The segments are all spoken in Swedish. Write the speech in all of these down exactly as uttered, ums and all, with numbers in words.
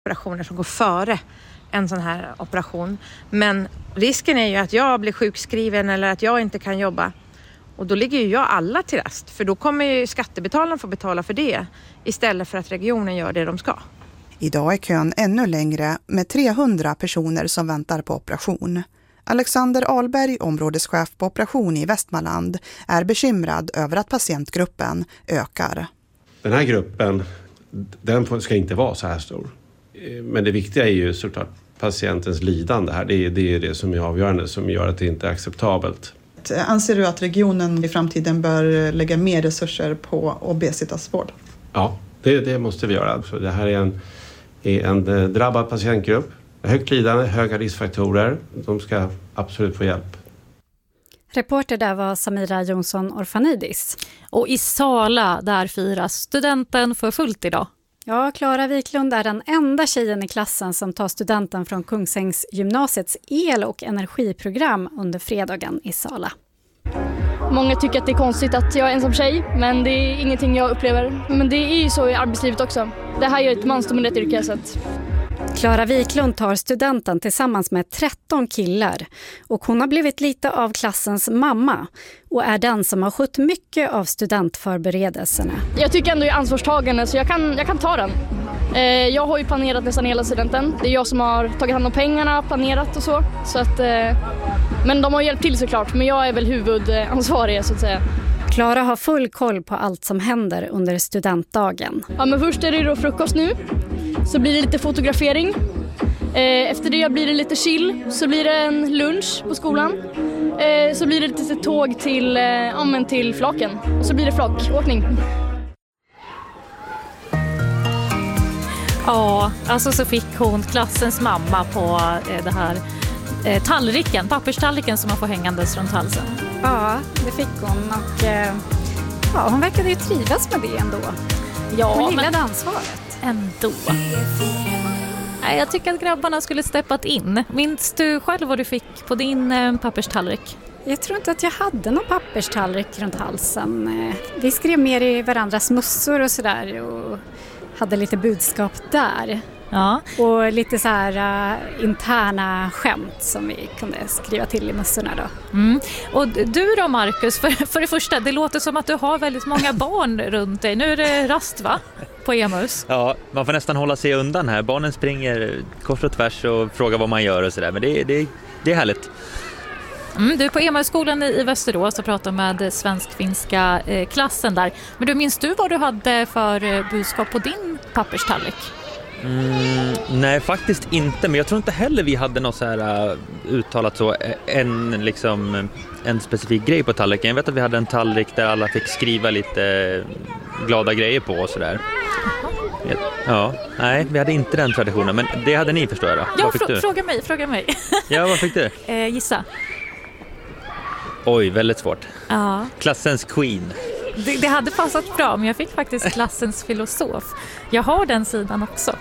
operationer som går före en sån här operation. Men risken är ju att jag blir sjukskriven eller att jag inte kan jobba. Och då ligger ju jag alla till last. För då kommer ju skattebetalarna få betala för det istället för att regionen gör det de ska. Idag är kön ännu längre med trehundra personer som väntar på operation. Alexander Ahlberg, områdeschef på operation i Västmanland, är bekymrad över att patientgruppen ökar. Den här gruppen, den ska inte vara så här stor. Men det viktiga är ju såklart patientens lidande här. Det är, det är det som är avgörande, som gör att det inte är acceptabelt. Anser du att regionen i framtiden bör lägga mer resurser på obesitasvård? Ja, det, det måste vi göra. Så det här är en, är en drabbad patientgrupp. Högt lidande, höga riskfaktorer. De ska absolut få hjälp. Reporter där var Samira Jonsson Orfanidis. Och i Sala, där firas studenten för fullt idag. Ja, Klara Wiklund är den enda tjejen i klassen som tar studenten från Kungsängs gymnasiets el- och energiprogram under fredagen i Sala. Många tycker att det är konstigt att jag är ensam tjej, men det är ingenting jag upplever. Men det är ju så i arbetslivet också. Det här är ett mansdominerat yrke. Så att... Klara Wiklund tar studenten tillsammans med tretton killar och hon har blivit lite av klassens mamma och är den som har skött mycket av studentförberedelserna. Jag tycker ändå jag är ansvarstagande så jag kan, jag kan ta den. Eh, jag har ju planerat nästan hela studenten. Det är jag som har tagit hand om pengarna, planerat och så. så att, eh, men de har hjälpt till såklart, men jag är väl huvudansvarig så att säga. Klara har full koll på allt som händer under studentdagen. Ja, men först är det då frukost nu. Så blir det lite fotografering. Eh, efter det blir det lite chill. Så blir det en lunch på skolan. Eh, så blir det lite tåg till, eh, ja, men till flaken. Och så blir det flakåkning. Ja, alltså så fick hon klassens mamma på eh, det här eh, tallriken, papperstallriken som man får hängandes runt halsen. Ja, det fick hon och eh, ja, hon verkade ju trivas med det ändå. Ja, hon gillade men... ansvaret. Ändå. Nej, jag tycker att grabbarna skulle steppat in. Minns du själv vad du fick på din eh, papperstallrik? Jag tror inte att jag hade någon papperstallrik runt halsen. Vi skrev mer i varandras mussor och sådär och hade lite budskap där. Ja. Och lite så här uh, interna skämt som vi kunde skriva till i mussorna då. Mm. Och du då Marcus, för, för det första, det låter som att du har väldigt många barn runt dig. Nu är det rast va? På Emus. Ja, man får nästan hålla sig undan här. Barnen springer kors och tvärs och frågar vad man gör och sådär. Men det, det, det är härligt. Mm, du är på Emus-skolan i, i Västerås och pratar med svensk-finska eh, klassen där. Men du, minns du vad du hade för eh, budskap på din papperstallrik? Mm, nej, faktiskt inte. Men jag tror inte heller vi hade något så här uh, uttalat så en, liksom, en specifik grej på tallriken. Jag vet att vi hade en tallrik där alla fick skriva lite glada grejer på och sådär. Ja, nej, vi hade inte den traditionen. Men det hade ni, förstår jag då. Ja, vad fick fr- du? fråga mig, fråga mig. Ja, vad fick du? eh, gissa. Oj, väldigt svårt. Ja. Klassens queen. Det, det hade passat bra, men jag fick faktiskt klassens filosof. Jag har den sidan också.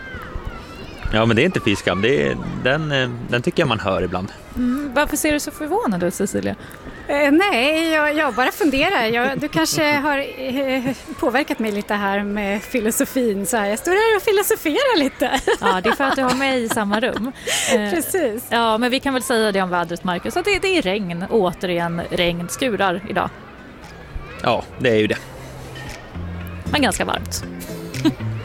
Ja, men det är inte fiskam. Det är, den, den tycker jag man hör ibland. Mm, varför ser du så förvånad ut, Cecilia? Eh, nej, jag, jag bara funderar. Jag, du kanske har eh, påverkat mig lite här med filosofin. Så här. Jag står här och filosoferar lite. Ja, det är för att du har mig i samma rum. Eh, Precis. Ja, men vi kan väl säga det om vädret, Marcus. Att det, det är regn, återigen regn, skurar idag. Ja, det är ju det. Men ganska varmt.